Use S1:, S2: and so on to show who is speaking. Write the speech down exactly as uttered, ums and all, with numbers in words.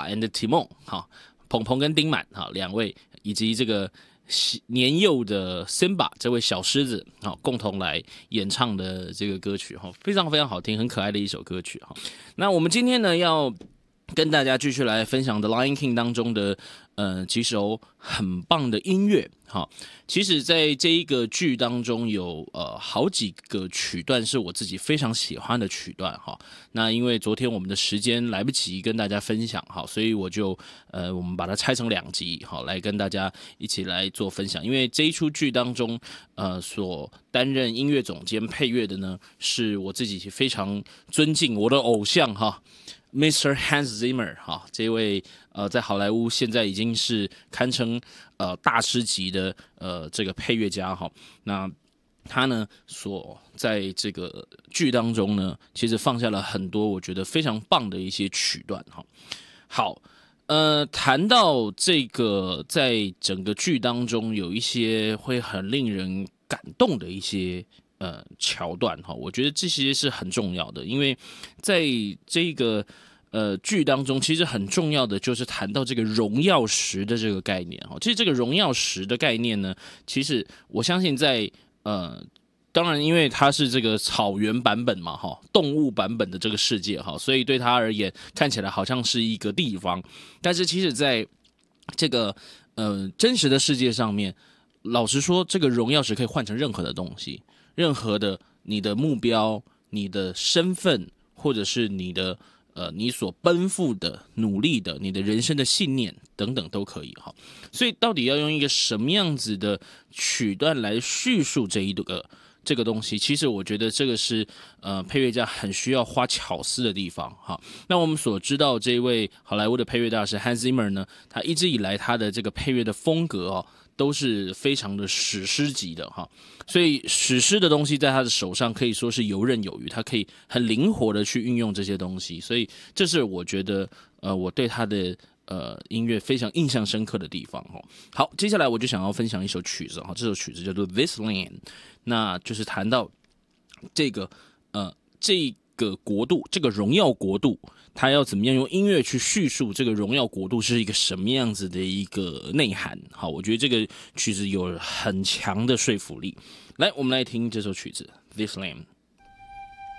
S1: and Timon 哈，鹏鹏跟丁满哈两位，以及这个年幼的 Simba 这位小狮子哈，共同来演唱的这个歌曲哈，非常非常好听，很可爱的一首歌曲哈。那我们今天呢要跟大家继续来分享的《Lion King》当中的呃几首很棒的音乐哈。其实，在这一个剧当中有呃好几个曲段是我自己非常喜欢的曲段哈。那因为昨天我们的时间来不及跟大家分享哈，所以我就呃我们把它拆成两集好来跟大家一起来做分享。因为这一出剧当中呃所担任音乐总监配乐的呢，是我自己非常尊敬我的偶像哈。Mister Hans Zimmer 哈，这位呃在好莱坞现在已经是堪称呃大师级的呃这个配乐家哈。那他呢所在这个剧当中呢，其实放下了很多我觉得非常棒的一些曲段哈。好，呃，谈到这个在整个剧当中有一些会很令人感动的一些。呃，桥段哈，我觉得这些是很重要的，因为在这个呃剧当中，其实很重要的就是谈到这个荣耀石的这个概念哈。其实这个荣耀石的概念呢，其实我相信在呃，当然因为它是这个草原版本嘛哈，动物版本的这个世界哈，所以对他而言看起来好像是一个地方，但是其实在这个呃真实的世界上面，老实说，这个荣耀石可以换成任何的东西。任何的你的目标、你的身份，或者是你的呃你所奔赴的、努力的、你的人生的信念等等都可以哈。所以到底要用一个什么样子的曲段来叙述这一个这个东西，其实我觉得这个是呃配乐家很需要花巧思的地方哈。那我们所知道这一位好莱坞的配乐大师 Hans Zimmer 呢，他一直以来他的这个配乐的风格哦。都是非常的史诗级的哈，所以史诗的东西在他的手上可以说是游刃有余，他可以很灵活的去运用这些东西，所以这是我觉得呃我对他的呃音乐非常印象深刻的地方哈。好，接下来我就想要分享一首曲子哈，这首曲子叫做《This Land》，那就是谈到这个呃这个国度，这个荣耀国度。他要怎么样用音乐去叙述这个荣耀国度是一个什么样子的一个内涵？好，我觉得这个曲子有很强的说服力。来，我们来听这首曲子《This Land》。